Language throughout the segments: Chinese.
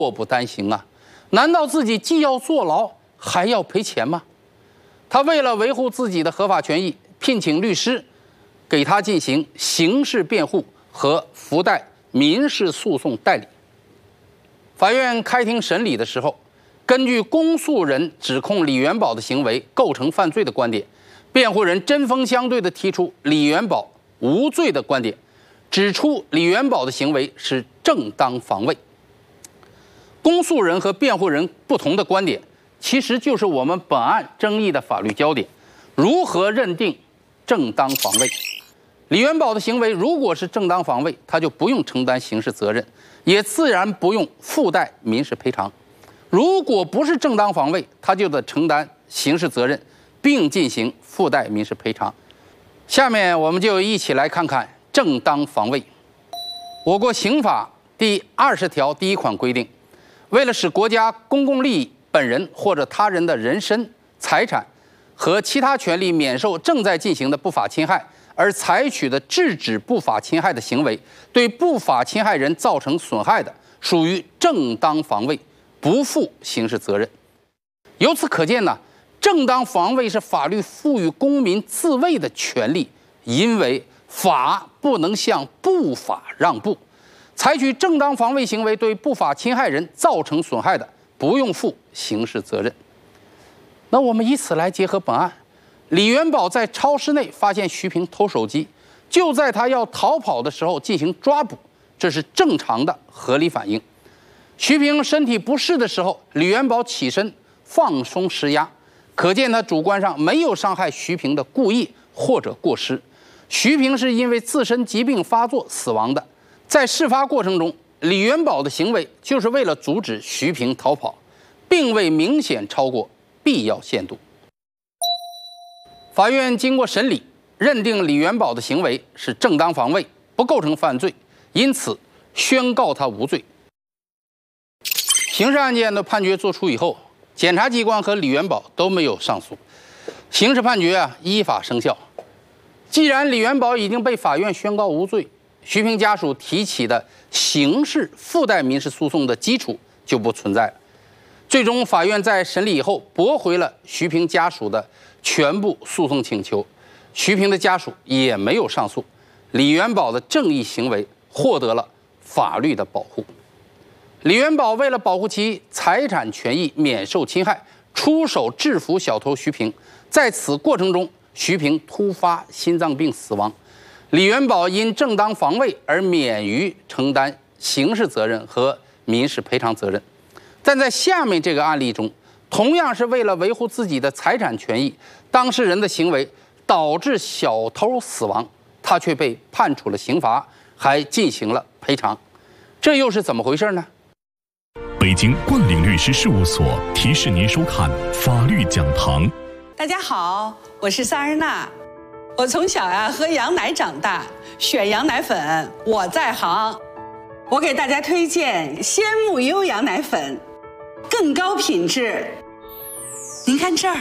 祸不单行啊！难道自己既要坐牢还要赔钱吗？他为了维护自己的合法权益，聘请律师给他进行刑事辩护和附带民事诉讼代理。法院开庭审理的时候，根据公诉人指控李元宝的行为构成犯罪的观点，辩护人针锋相对地提出李元宝无罪的观点，指出李元宝的行为是正当防卫。公诉人和辩护人不同的观点，其实就是我们本案争议的法律焦点：如何认定正当防卫？李元宝的行为如果是正当防卫，他就不用承担刑事责任，也自然不用附带民事赔偿；如果不是正当防卫，他就得承担刑事责任，并进行附带民事赔偿。下面我们就一起来看看正当防卫。我国刑法第20条第1款规定，为了使国家公共利益本人或者他人的人身、财产和其他权利免受正在进行的不法侵害，而采取的制止不法侵害的行为，对不法侵害人造成损害的，属于正当防卫，不负刑事责任。由此可见呢，正当防卫是法律赋予公民自卫的权利，因为法不能向不法让步。采取正当防卫行为对不法侵害人造成损害的，不用负刑事责任。那我们以此来结合本案，李元宝在超市内发现徐平偷手机，就在他要逃跑的时候进行抓捕，这是正常的合理反应。徐平身体不适的时候，李元宝起身放松施压，可见他主观上没有伤害徐平的故意或者过失。徐平是因为自身疾病发作死亡的。在事发过程中，李元宝的行为就是为了阻止徐平逃跑，并未明显超过必要限度。法院经过审理，认定李元宝的行为是正当防卫，不构成犯罪，因此宣告他无罪。刑事案件的判决作出以后，检察机关和李元宝都没有上诉，刑事判决依法生效。既然李元宝已经被法院宣告无罪，徐平家属提起的刑事附带民事诉讼的基础就不存在了。最终，法院在审理以后驳回了徐平家属的全部诉讼请求，徐平的家属也没有上诉，李元宝的正义行为获得了法律的保护。李元宝为了保护其财产权益免受侵害，出手制服小偷徐平，在此过程中，徐平突发心脏病死亡。李元宝因正当防卫而免于承担刑事责任和民事赔偿责任。但在下面这个案例中，同样是为了维护自己的财产权益，当事人的行为导致小偷死亡，他却被判处了刑罚，还进行了赔偿，这又是怎么回事呢？ 北京冠岭律师事务所提示您收看法律讲堂。 大家好，我是萨日娜。我从小喝羊奶长大，选羊奶粉我在行。我给大家推荐鲜木优羊奶粉，更高品质。您看这儿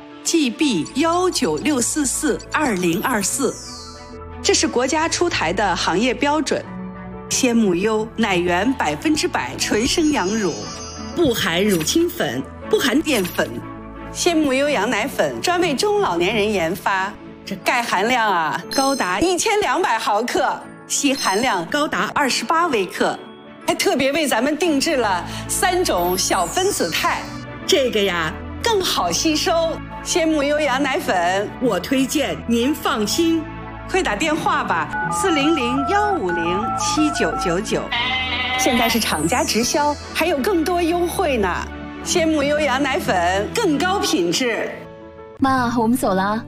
，GB196442024，这是国家出台的行业标准。鲜木优奶源100%纯生羊乳，不含乳清粉，不含淀粉。鲜木优羊奶粉专为中老年人研发。这钙含量高达1200毫克，硒含量高达28微克，还特别为咱们定制了3种小分子肽，这个更好吸收。鲜木优羊奶粉我推荐，您放心。快打电话吧，400-150-7999，现在是厂家直销，还有更多优惠呢。鲜木优羊奶粉更高品质。 妈，我们走了。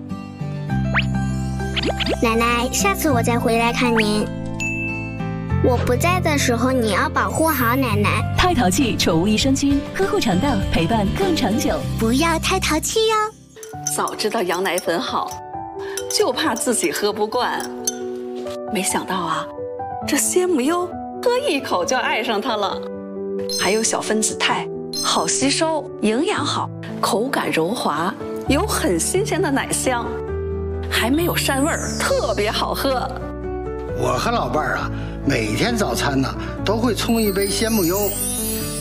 奶奶，下次我再回来看您。我不在的时候，你要保护好奶奶。 太淘气宠物益生菌，呵护肠道，陪伴更长久。 不要太淘气哟。 早知道羊奶粉好，就怕自己喝不惯。没想到这鲜木优喝一口就爱上它了。还有小分子肽，好吸收，营养好，口感柔滑，有很新鲜的奶香。还没有膻味儿，特别好喝。 我和老伴儿每天早餐都会冲一杯鲜木优，